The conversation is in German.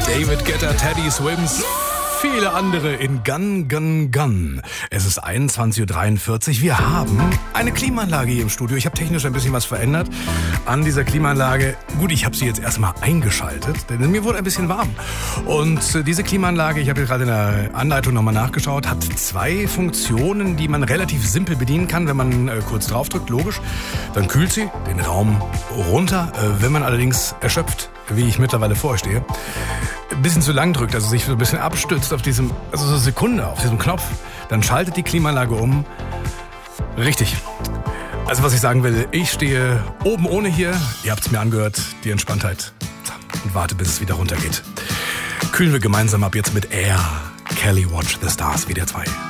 David Guetta, Teddy Swims, viele andere in Gun, Gun, Gun. Es ist 21.43 Uhr. Wir haben eine Klimaanlage hier im Studio. Ich habe technisch ein bisschen was verändert an dieser Klimaanlage. Gut, ich habe sie jetzt erstmal eingeschaltet, denn mir wurde ein bisschen warm. Und diese Klimaanlage, ich habe gerade in der Anleitung nochmal nachgeschaut, hat 2 Funktionen, die man relativ simpel bedienen kann, wenn man kurz draufdrückt, logisch. Dann kühlt sie den Raum runter. Wenn man allerdings erschöpft, wie ich mittlerweile vorstehe, ein bisschen zu lang drückt, also sich so ein bisschen abstützt auf diesem, also so eine Sekunde auf diesem Knopf, dann schaltet die Klimaanlage um. Richtig. Also was ich sagen will, ich stehe oben ohne hier, ihr habt es mir angehört, die Entspanntheit, und warte, bis es wieder runtergeht. Kühlen wir gemeinsam ab jetzt mit Air, Kelly Watch the Stars, WDR 2.